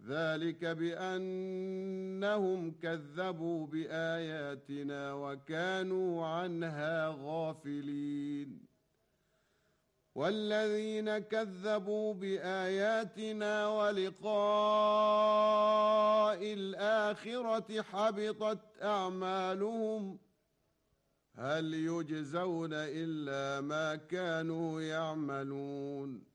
ذلك بأنهم كذبوا بآياتنا وكانوا عنها غافلين. والذين كذبوا بآياتنا ولقاء الآخرة حبطت أعمالهم هل يجزون إلا ما كانوا يعملون